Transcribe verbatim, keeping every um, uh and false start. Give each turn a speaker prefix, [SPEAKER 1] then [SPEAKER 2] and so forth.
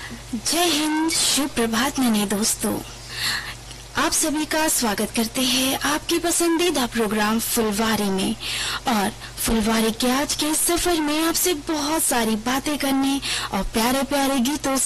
[SPEAKER 1] जय हिंद, शुभ प्रभात नन्हे दोस्तों। आप सभी का स्वागत करते हैं आपके पसंदीदा प्रोग्राम फुलवारी में। और फुलवारी के आज के सफर में आपसे बहुत सारी बातें करने और प्यारे प्यारे गीतों